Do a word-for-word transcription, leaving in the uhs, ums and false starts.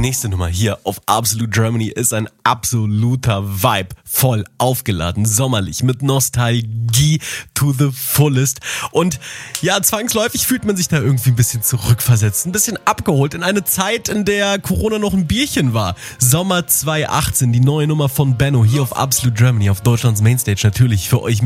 nächste Nummer hier auf Absolute Germany ist ein absoluter Vibe, voll aufgeladen, sommerlich, mit Nostalgie to the fullest. Und ja, zwangsläufig fühlt man sich da irgendwie ein bisschen zurückversetzt, ein bisschen abgeholt in eine Zeit, in der Corona noch ein Bierchen war. Sommer zwanzig achtzehn, die neue Nummer von Benno hier auf Absolute Germany, auf Deutschlands Mainstage natürlich für euch.